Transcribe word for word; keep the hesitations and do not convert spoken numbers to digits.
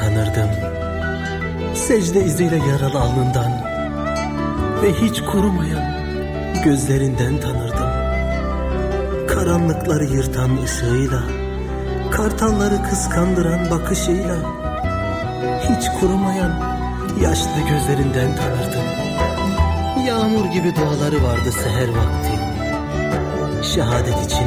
tanırdım. Secde iziyle yaralı alnından ve hiç kurumayan gözlerinden tanırdım. Karanlıkları yırtan ışığıyla, kartalları kıskandıran bakışıyla, hiç kurumayan yaşlı gözlerinden tanırdım. Yağmur gibi duaları vardı seher vakti. Şehadet için